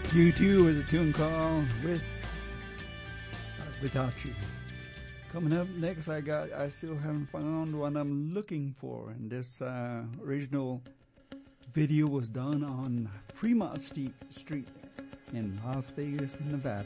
U2 with a tune called Without You. Coming up next, I still haven't found what I'm looking for, and this original video was done on Fremont Street in Las Vegas, Nevada.